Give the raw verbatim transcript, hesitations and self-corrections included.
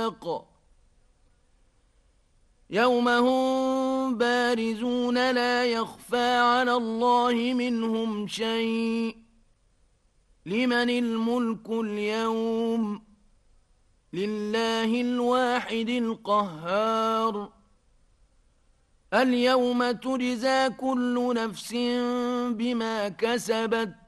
الساق يوم هم بارزون لا يخفى على الله منهم شيء لمن الملك اليوم لله الواحد القهار اليوم تجزى كل نفس بما كسبت